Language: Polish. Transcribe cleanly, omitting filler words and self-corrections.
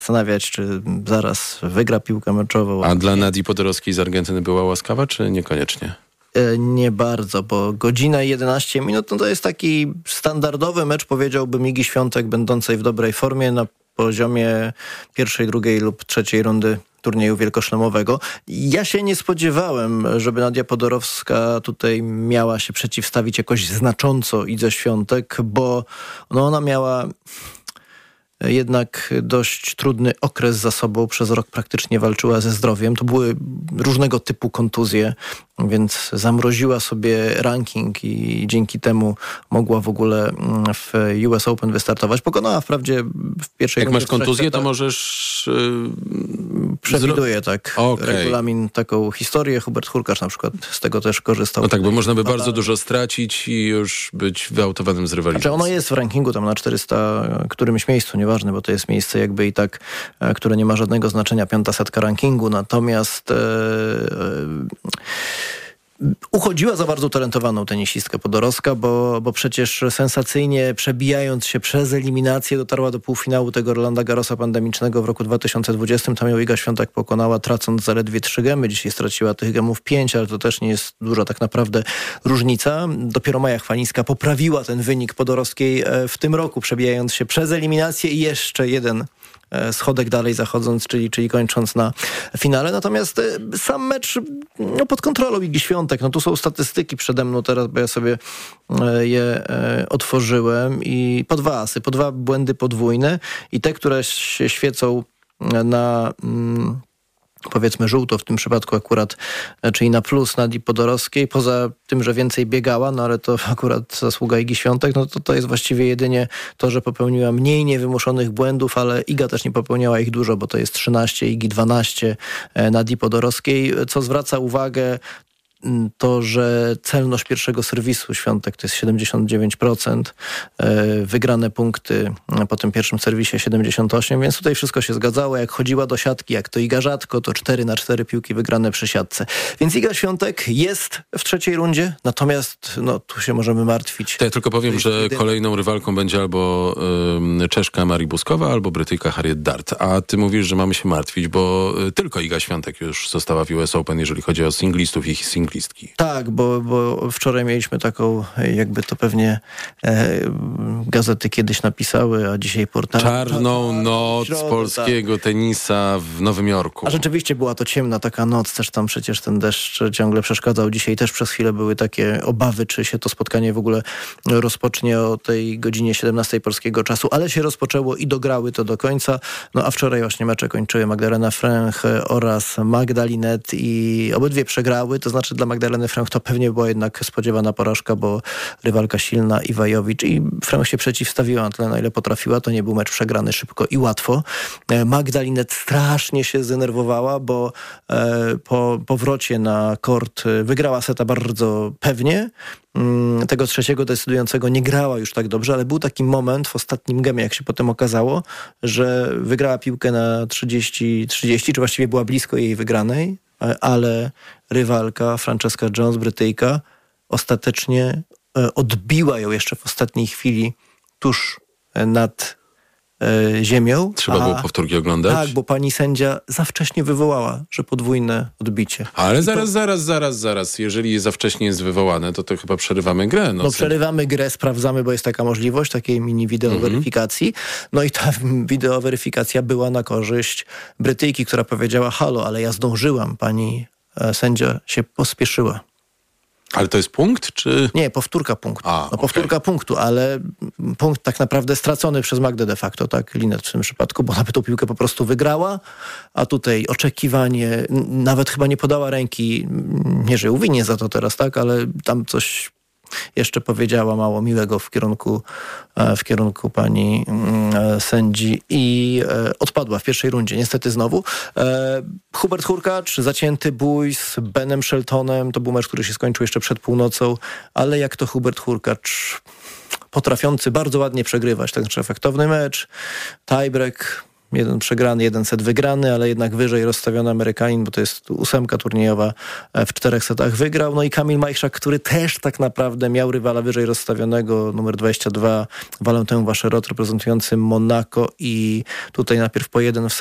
zastanawiać, czy zaraz wygra piłkę meczową. A dla Nadii Podorowskiej z Argentyny była łaskawa, czy niekoniecznie? Nie bardzo, bo godzina i 11 minut no to jest taki standardowy mecz, powiedziałbym, Igi Świątek, będącej w dobrej formie na poziomie pierwszej, drugiej lub trzeciej rundy turnieju wielkoszlemowego. Ja się nie spodziewałem, żeby Nadia Podorowska tutaj miała się przeciwstawić jakoś znacząco Idze Świątek, bo ona miała jednak dość trudny okres za sobą. Przez rok praktycznie walczyła ze zdrowiem. To były różnego typu kontuzje, więc zamroziła sobie ranking i dzięki temu mogła w ogóle w US Open wystartować. Pokonała wprawdzie w pierwszej rundzie. Jak masz kontuzję, to możesz... Przewiduje regulamin taką historię. Hubert Hurkacz na przykład z tego też korzystał. No tak, bo można by bardzo dużo stracić i już być wyautowanym z rywalizacji. Znaczy ona jest w rankingu tam na 400 którymś miejscu, nieważne, bo to jest miejsce jakby i tak, które nie ma żadnego znaczenia, 500 rankingu, natomiast uchodziła za bardzo talentowaną tenisistkę Podorowska, bo przecież sensacyjnie przebijając się przez eliminację dotarła do półfinału tego Rolanda Garrosa pandemicznego w roku 2020. Tam ją Iga Świątek pokonała, tracąc zaledwie 3 gemy. Dzisiaj straciła tych gemów 5, ale to też nie jest duża tak naprawdę różnica. Dopiero Maja Chwalińska poprawiła ten wynik Podorowskiej w tym roku, przebijając się przez eliminację i jeszcze jeden schodek dalej zachodząc, czyli kończąc na finale. Natomiast sam mecz pod kontrolą Igi Świątek. Tu są statystyki przede mną teraz, bo ja sobie je otworzyłem i po 2 asy, po 2 błędy podwójne i te, które się świecą na powiedzmy żółto w tym przypadku akurat, czyli na plus Nadii Podorowskiej, poza tym, że więcej biegała, no ale to akurat zasługa Igi Świątek, no to jest właściwie jedynie to, że popełniła mniej niewymuszonych błędów, ale Iga też nie popełniała ich dużo, bo to jest 13, Igi 12 Nadii Podorowskiej, co zwraca uwagę to, że celność pierwszego serwisu Świątek to jest 79%, wygrane punkty po tym pierwszym serwisie 78%, więc tutaj wszystko się zgadzało. Jak chodziła do siatki, jak to Iga rzadko, to 4/4 piłki wygrane przy siatce. Więc Iga Świątek jest w trzeciej rundzie, natomiast tu się możemy martwić. To ja tylko powiem, że kolejną rywalką będzie albo Czeszka Marii Buskowa, albo Brytyjka Harriet Dart. A ty mówisz, że mamy się martwić, bo tylko Iga Świątek już została w US Open, jeżeli chodzi o singlistów i singlistki. Tak, bo wczoraj mieliśmy taką, jakby to pewnie gazety kiedyś napisały, a dzisiaj portale. Czarną noc polskiego tenisa w Nowym Jorku. A rzeczywiście była to ciemna taka noc, też tam przecież ten deszcz ciągle przeszkadzał. Dzisiaj też przez chwilę były takie obawy, czy się to spotkanie w ogóle rozpocznie o tej godzinie 17 polskiego czasu, ale się rozpoczęło i dograły to do końca. A wczoraj właśnie mecze kończyły Magdalena Fręch oraz Magda Linette i obydwie przegrały, to znaczy dla Magdaleny Fręch to pewnie była jednak spodziewana porażka, bo rywalka silna Iwajowicz i Fręch się przeciwstawiła na tyle, na ile potrafiła. To nie był mecz przegrany szybko i łatwo. Magda Linette strasznie się zdenerwowała, bo po powrocie na kort wygrała seta bardzo pewnie. Tego trzeciego decydującego nie grała już tak dobrze, ale był taki moment w ostatnim gemie, jak się potem okazało, że wygrała piłkę na 30-30, czy właściwie była blisko jej wygranej, ale rywalka Francesca Jones, Brytyjka, ostatecznie odbiła ją jeszcze w ostatniej chwili tuż nad ziemią. Trzeba było powtórki oglądać? Tak, bo pani sędzia za wcześnie wywołała, że podwójne odbicie. Ale zaraz. Jeżeli za wcześnie jest wywołane, to chyba przerywamy grę. Przerywamy grę, sprawdzamy, bo jest taka możliwość takiej mini wideoweryfikacji. I ta wideoweryfikacja była na korzyść Brytyjki, która powiedziała: halo, ale ja zdążyłam, pani sędzia się pospieszyła. Ale to jest punkt, czy...? Nie, powtórka punktu. Powtórka punktu, ale punkt tak naprawdę stracony przez Magdę de facto, tak? Linette w tym przypadku, bo ona by tą piłkę po prostu wygrała, a tutaj oczekiwanie, nawet chyba nie podała ręki, nie, że ją winię za to teraz, tak? Ale tam coś jeszcze powiedziała mało miłego w kierunku pani sędzi i odpadła w pierwszej rundzie. Niestety znowu. Hubert Hurkacz, zacięty bój z Benem Sheltonem. To był mecz, który się skończył jeszcze przed północą, ale jak to Hubert Hurkacz, potrafiący bardzo ładnie przegrywać, ten efektowny mecz, tiebreak, jeden przegrany, jeden set wygrany, ale jednak wyżej rozstawiony Amerykanin, bo to jest 8 turniejowa, w 4 setach wygrał. No i Kamil Majchrzak, który też tak naprawdę miał rywala wyżej rozstawionego, numer 22, Valentin Vacherot, reprezentujący Monako i tutaj najpierw po jeden w